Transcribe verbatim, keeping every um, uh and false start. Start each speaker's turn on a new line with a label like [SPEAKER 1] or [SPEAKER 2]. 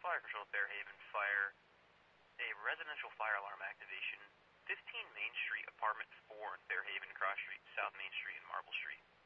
[SPEAKER 1] Fire Control Fairhaven Fire. A residential fire alarm activation. fifteen Main Street, Apartment four in Fairhaven, Cross Street, South Main Street, and Marble Street.